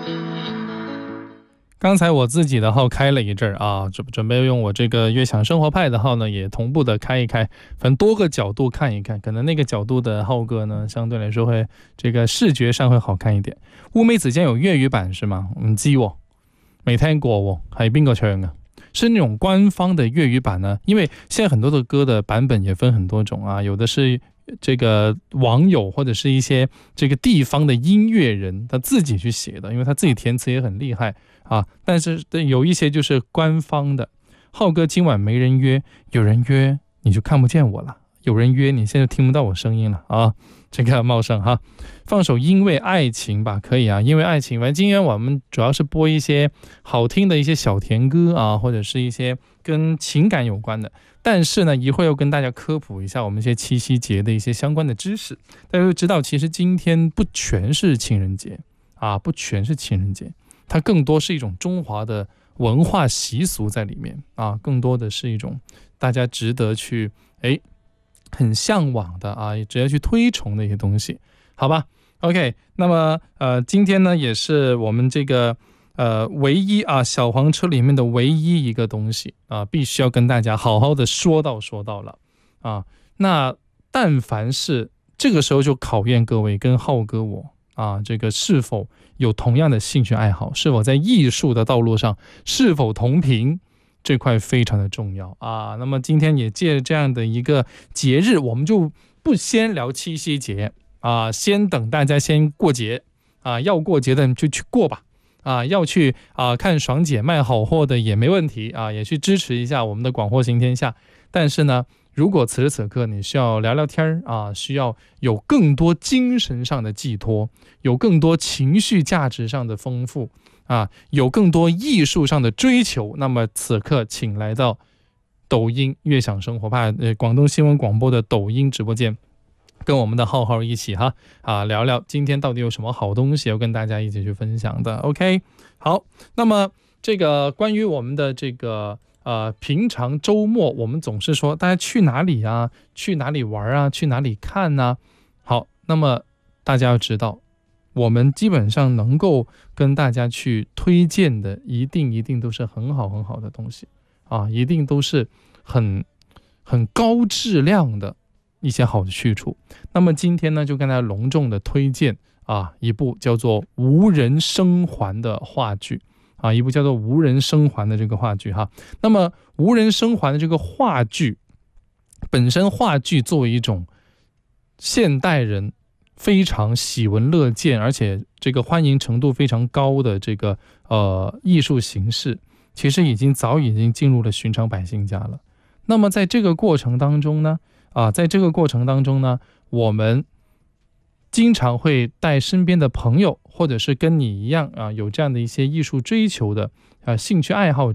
刚才我自己的号开了一阵啊，准备用我这个悦享生活派的号呢，也同步的开一开，反正多个角度看一看，可能那个角度的浩哥呢，相对来说会这个视觉上会好看一点。乌梅子酱有粤语版是吗？唔知喎，没听过喎，係邊個唱嘅？是那种官方的粤语版呢？因为现在很多的歌的版本也分很多种啊，有的是这个网友或者是一些这个地方的音乐人他自己去写的，因为他自己填词也很厉害啊。但是有一些就是官方的。浩哥今晚没人约，有人约你就看不见我了，有人约你现在听不到我声音了啊。这个茂盛哈，放首因为爱情吧，可以啊，因为爱情。反正今天我们主要是播一些好听的一些小甜歌啊，或者是一些跟情感有关的。但是呢，一会儿又跟大家科普一下我们一些七夕节的一些相关的知识。大家都知道，其实今天不全是情人节啊，不全是情人节，它更多是一种中华的文化习俗在里面啊，更多的是一种大家值得去很向往的啊，也值得去推崇的一些东西，好吧 ？OK， 那么今天呢也是我们这个唯一啊小黄车里面的唯一一个东西啊，必须要跟大家好好的说到了啊。那但凡是这个时候就考验各位跟浩哥我啊，这个是否有同样的兴趣爱好，是否在艺术的道路上是否同频。这块非常的重要啊！那么今天也借这样的一个节日，我们就不先聊七夕节啊，先等大家先过节啊，要过节的就去过吧啊，要去看爽姐卖好货的也没问题啊，也去支持一下我们的广货行天下。但是呢，如果此时此刻你需要聊聊天啊，需要有更多精神上的寄托，有更多情绪价值上的丰富。有更多艺术上的追求，那么此刻请来到抖音悦享生活派广东新闻广播的抖音直播间，跟我们的浩一起聊聊今天到底有什么好东西要跟大家一起去分享的。 OK， 好，那么这个关于我们的这个平常周末我们总是说大家去哪里啊，去哪里玩啊，去哪里看啊。好，那么大家要知道，我们基本上能够跟大家去推荐的一定都是很好的东西啊，一定都是很高质量的一些好的去处。那么今天呢，就跟大家隆重的推荐一部叫做《无人生还》的话剧一部叫做《无人生还》的这个话剧哈。那么《无人生还》的这个话剧本身，话剧作为一种现代人非常喜闻乐见，而且这个欢迎程度非常高的这个艺术形式，其实早已经进入了寻常百姓家了。那么在这个过程当中呢，我们经常会带身边的朋友，或者是跟你一样有这样的一些艺术追求的兴趣爱好者